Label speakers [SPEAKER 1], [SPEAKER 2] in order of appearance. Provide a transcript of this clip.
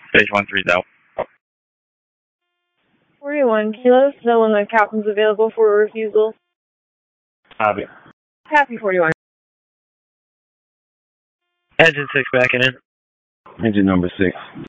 [SPEAKER 1] Stage 130.
[SPEAKER 2] 41 kilos, know when the captain's available for a refusal.
[SPEAKER 1] Copy.
[SPEAKER 2] Copy 41.
[SPEAKER 1] Engine 6 backing in.
[SPEAKER 3] Engine number 6.